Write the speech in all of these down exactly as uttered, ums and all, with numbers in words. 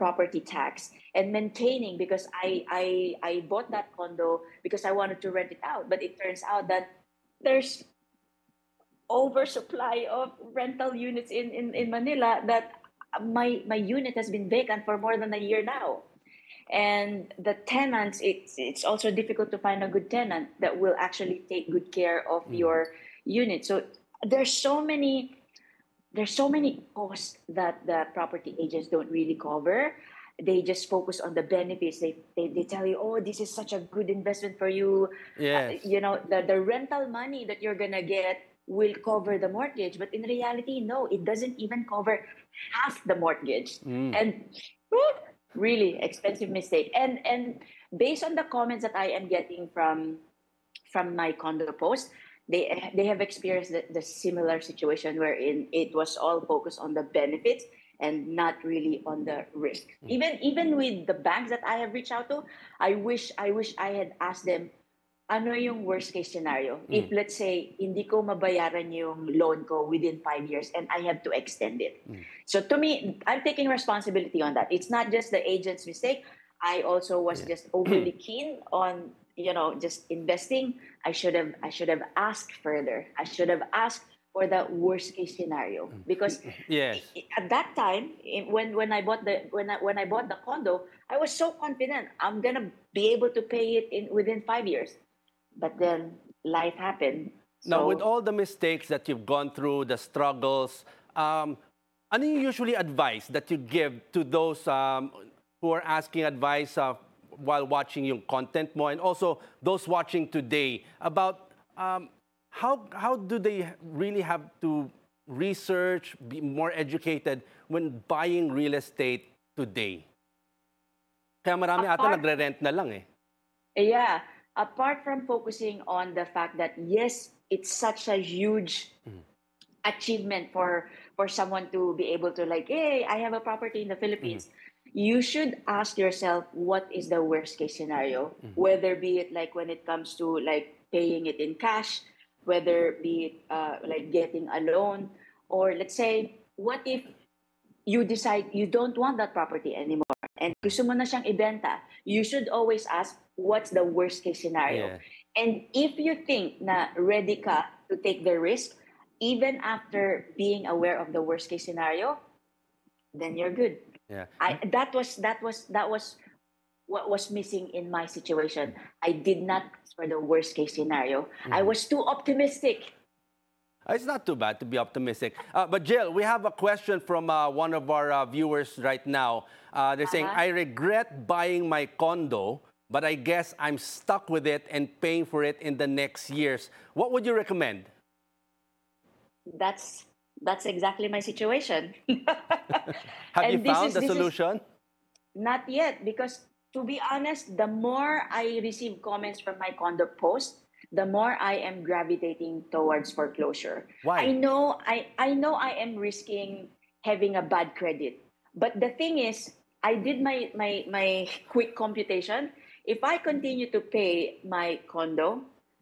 property tax and maintaining, because I, I I bought that condo because I wanted to rent it out, but it turns out that there's oversupply of rental units in, in, in Manila, that my my unit has been vacant for more than a year now. And the tenants, it's it's also difficult to find a good tenant that will actually take good care of Mm. your unit. So there's so many there's so many costs that the property agents don't really cover. They just focus on the benefits. They, they, they tell you, oh, this is such a good investment for you. Uh, Yes. you know, the, the rental money that you're going to get will cover the mortgage. But in reality, no, it doesn't even cover half the mortgage. Mm. And whew, really expensive mistake. And, and based on the comments that I am getting from from my condo post, they they have experienced the, the similar situation wherein it was all focused on the benefits and not really on the risk. Mm. Even even with the banks that I have reached out to, I wish I wish I had asked them ano yung worst case scenario. If Mm. let's say hindi ko mabayaran yung loan ko within five years and I have to extend it. Mm. So to me, I'm taking responsibility on that. It's not just the agent's mistake. I also was Yeah. just overly keen on, you know, just investing. I should have I should have asked further. I should have asked for the worst case scenario, because Yes. i- i- at that time, i- when when I bought the when I, when I bought the condo, I was so confident I'm gonna be able to pay it in within five years. But then life happened. Now, with So all the mistakes that you've gone through, the struggles, um, ano yung usually advice that you give to those um, who are asking advice uh, while watching yung content mo, and also those watching today about um, how, how do they really have to research, be more educated when buying real estate today? Kaya marami ata apart nagre-rent na lang eh. Yeah, apart from focusing on the fact that yes, it's such a huge achievement for for someone to be able to, like, hey, I have a property in the Mhm. Philippines. You should ask yourself what is the worst case scenario, Mhm. whether be it like when it comes to like paying it in cash, whether be it uh, like getting a loan, or let's say what if you decide you don't want that property anymore and gusto mo na siyang ibenta, you should always ask what's the worst case scenario. Yeah. And if you think na ready ka to take the risk, even after being aware of the worst case scenario, then you're good. Yeah. I that was that was that was what was missing in my situation. I did not ask for the worst case scenario. I Mhm. was too optimistic. It's not too bad to be optimistic. Uh, but Jill, we have a question from uh, one of our uh, viewers right now. Uh, they're saying, Uh-huh. I regret buying my condo, but I guess I'm stuck with it and paying for it in the next years. What would you recommend? That's that's exactly my situation. Have you And this found is the this is solution? not yet, because to be honest, the more I receive comments from my condo post, the more I am gravitating towards foreclosure. I Why? know I I know I am risking having a bad credit. But the thing is, I did my my my quick computation. If I continue to pay my condo,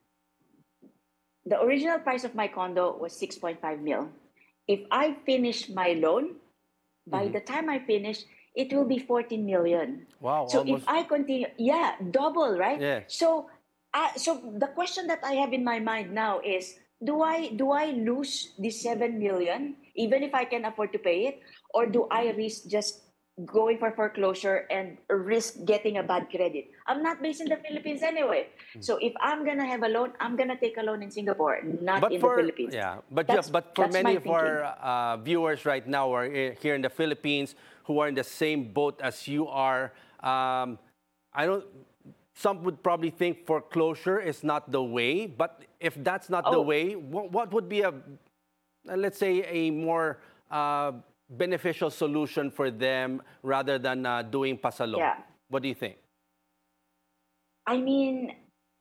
the original price of my condo was six point five mil. If I finish my loan, by Mhm. the time I finish, it will be fourteen million. Wow, So if almost. I continue, yeah, double, right? Yeah. So, uh, so the question that I have in my mind now is, do I do I lose the seven million even if I can afford to pay it, or do I risk just going for foreclosure and risk getting a bad credit? I'm not based in the Philippines anyway. So if I'm gonna have a loan, I'm gonna take a loan in Singapore, not But in the for Philippines. yeah, but Jeff, That's but for that's many my of thinking. our uh, viewers right now who are i- here in the Philippines who are in the same boat as you are, um, I don't. Some would probably think foreclosure is not the way. But if that's not the Oh, way, what, what would be a, uh, let's say, a more uh, beneficial solution for them rather than uh, doing pasalo? yeah. What do you think? I mean,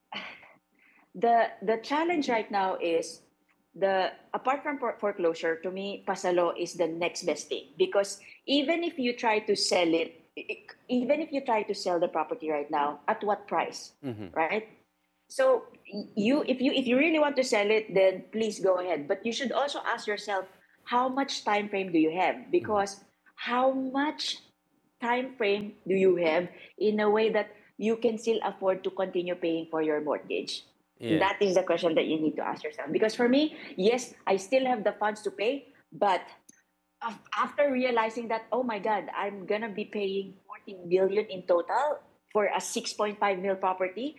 the the challenge right now is the apart from for- foreclosure, to me pasalo is the next best thing, because even if you try to sell it i- even if you try to sell the property right now, at what price, Hmm. right? So y- you if you if you really want to sell it, then please go ahead, but you should also ask yourself, how much time frame do you have? Because how much time frame do you have in a way that you can still afford to continue paying for your mortgage? Yeah. That is the question that you need to ask yourself. Because for me, yes, I still have the funds to pay, but af- after realizing that, oh my God, I'm gonna be paying fourteen billion in total for a six point five mil property,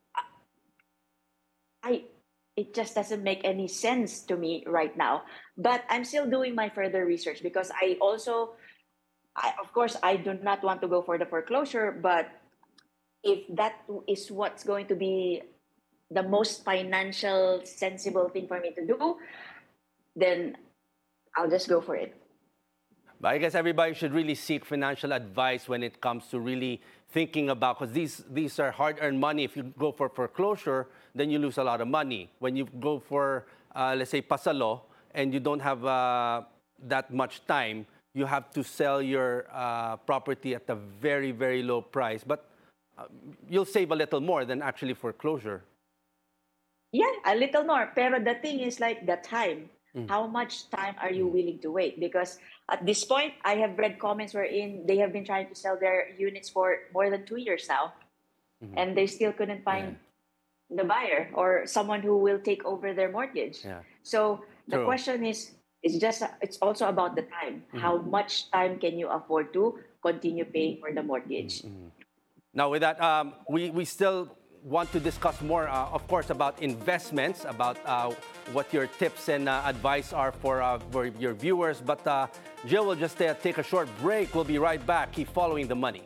I it just doesn't make any sense to me right now. But I'm still doing my further research because I also, I, of course, I do not want to go for the foreclosure. But if that is what's going to be the most financial sensible thing for me to do, then I'll just go for it. But I guess everybody should really seek financial advice when it comes to really thinking about, because these these are hard-earned money. If you go for foreclosure, then you lose a lot of money. When you go for, uh, let's say, pasalo, and you don't have uh, that much time, you have to sell your uh, property at a very, very low price. But uh, you'll save a little more than actually foreclosure. Yeah, a little more. Pero the thing is like the time. Mm. How much time are you willing to wait? Because at this point, I have read comments wherein they have been trying to sell their units for more than two years now, and they still couldn't find the buyer or someone who will take over their mortgage. Yeah. So the True. question is, it's just it's also about the time. How much time can you afford to continue paying for the mortgage? Now, with that, um, we, we still want to discuss more, uh, of course, about investments, about uh, what your tips and uh, advice are for, uh, for your viewers. But uh, Jill will just uh, take a short break. We'll be right back. Keep following the money.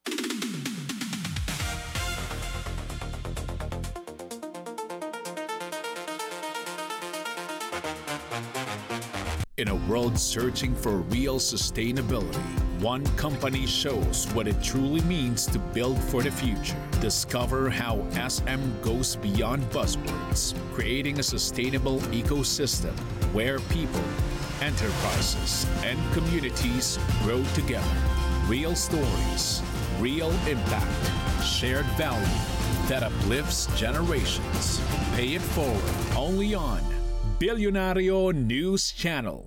In a world searching for real sustainability, one company shows what it truly means to build for the future. Discover how S M goes beyond buzzwords, creating a sustainable ecosystem where people, enterprises, and communities grow together. Real stories, real impact, shared value that uplifts generations. Pay it forward only on Billionario News Channel.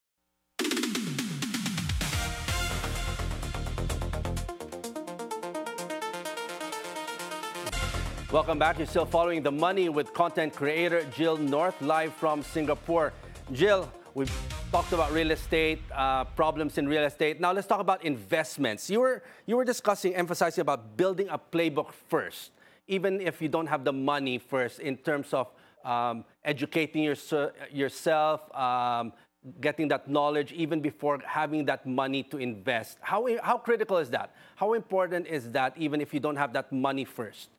Welcome back. You're still following the money with content creator Jill North, live from Singapore. Jill, we've talked about real estate, uh, problems in real estate. Now let's talk about investments. You were you were discussing, emphasizing about building a playbook first, even if you don't have the money first, in terms of um, educating your, yourself, um, getting that knowledge, even before having that money to invest. How how critical is that? How important is that, even if you don't have that money first?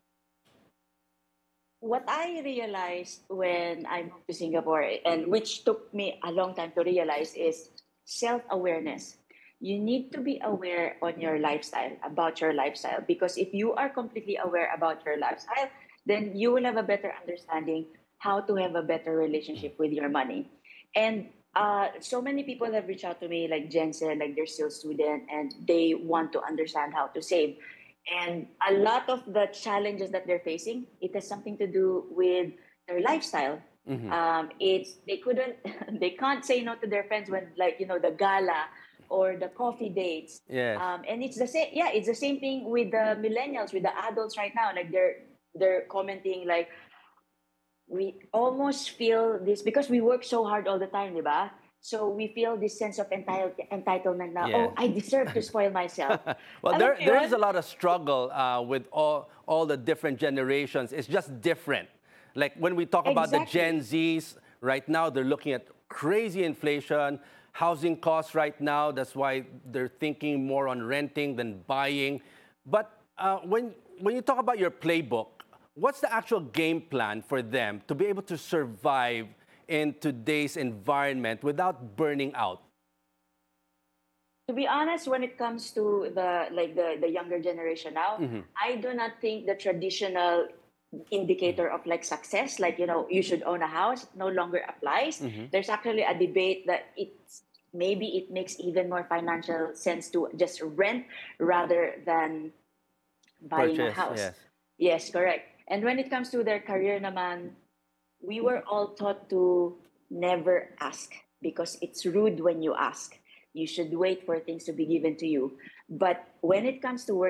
What I realized when I moved to Singapore, and which took me a long time to realize, is self-awareness. You need to be aware on your lifestyle, about your lifestyle, because if you are completely aware about your lifestyle, then you will have a better understanding how to have a better relationship with your money. And uh, so many people have reached out to me, like Jen said, like they're still student and they want to understand how to save. And a lot of the challenges that they're facing, it has something to do with their lifestyle. Um, it's they couldn't, they can't say no to their friends when, like, you know, the gala or the coffee dates. Yes. Um, and it's the same. Yeah, it's the same thing with the millennials, with the adults right now. Like they're they're commenting like, we almost feel this because we work so hard all the time, diba? So we feel this sense of entitle- entitlement now. Yes. Oh, I deserve to spoil myself. Well, Alam there, mo there yun? is a lot of struggle uh, with all, all the different generations. It's just different. Like when we talk about the Exactly. Gen Zs, right now they're looking at crazy inflation, housing costs right now. That's why they're thinking more on renting than buying. But uh, when, when you talk about your playbook, what's the actual game plan for them to be able to survive in today's environment without burning out? To be honest, when it comes to the like the, the younger generation now, I do not think the traditional indicator of like success, like, you know, you should own a house, no longer applies. There's actually a debate that it's maybe it makes even more financial sense to just rent rather than buying a Purchase, house. yes. Yes, correct. And when it comes to their career naman, we were all taught to never ask because it's rude when you ask. You should wait for things to be given to you. But when it comes to work